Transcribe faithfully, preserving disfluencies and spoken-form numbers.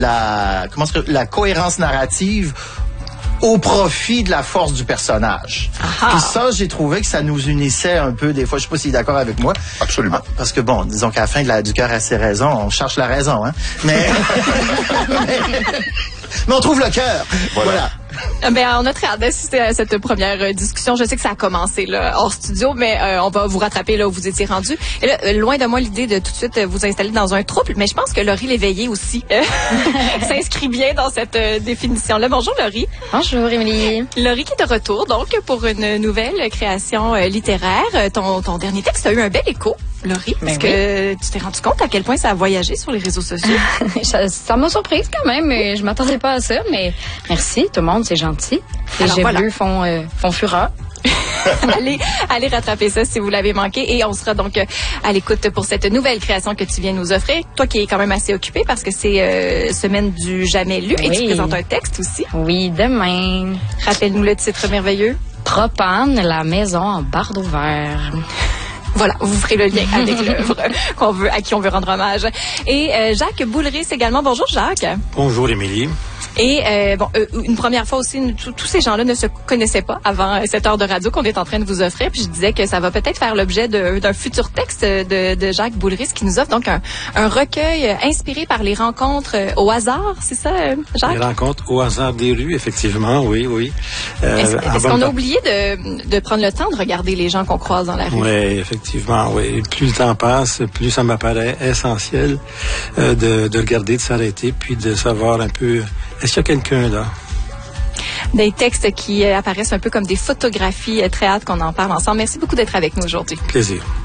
la, comment est-ce que, la cohérence narrative au profit de la force du personnage. Ah. Puis ça, j'ai trouvé que ça nous unissait un peu des fois. Je sais pas s'il est d'accord avec moi. Absolument. Ah, parce que bon, disons qu'à la fin de la, du cœur à ses raisons, on cherche la raison, hein. Mais, mais, mais on trouve le cœur. Voilà. voilà. Ben, on a très hâte d'assister à cette première euh, discussion. Je sais que ça a commencé là, hors studio, mais euh, on va vous rattraper là où vous étiez rendu. Et là, euh, loin de moi l'idée de tout de suite euh, vous installer dans un trouble, mais je pense que Laurie Léveillé aussi euh, s'inscrit bien dans cette euh, définition-là. Bonjour Laurie. Bonjour Émilie. Laurie qui est de retour donc pour une nouvelle création euh, littéraire. Euh, ton, ton dernier texte a eu un bel écho. Laurie, parce ben que oui. tu t'es rendu compte à quel point ça a voyagé sur les réseaux sociaux. ça, ça m'a surprise quand même, mais je m'attendais pas à ça, mais merci tout le monde, c'est gentil. Les Alors, jets voilà. bleus font, euh, font fureur. allez, allez rattraper ça si vous l'avez manqué et on sera donc euh, à l'écoute pour cette nouvelle création que tu viens nous offrir. Toi qui es quand même assez occupé parce que c'est euh, semaine du jamais lu et Oui. tu présentes un texte aussi. Oui, demain. Rappelle-nous le titre merveilleux. Propane, la maison en bardeau vert. Voilà, vous ferez le lien avec l'œuvre qu'on veut, à qui on veut rendre hommage. Et euh, Jacques Boulris également. Bonjour Jacques. Bonjour Émilie. Et euh, bon, euh, une première fois aussi, nous, tous ces gens-là ne se connaissaient pas avant euh, cette heure de radio qu'on est en train de vous offrir. Puis je disais que ça va peut-être faire l'objet de, d'un futur texte de, de Jacques Boulris qui nous offre donc un, un recueil euh, inspiré par les rencontres euh, au hasard, c'est ça, euh, Jacques? Les rencontres au hasard des rues, effectivement, oui, oui. Euh, est-ce, est-ce qu'on a part... oublié de, de prendre le temps de regarder les gens qu'on croise dans la rue? Oui, effectivement, oui. Plus le temps passe, plus ça m'apparaît essentiel euh, de, de regarder, de s'arrêter, puis de savoir un peu, est-ce qu'il y a quelqu'un là? Des textes qui euh, apparaissent un peu comme des photographies. Euh, très hâte qu'on en parle ensemble. Merci beaucoup d'être avec nous aujourd'hui. Plaisir.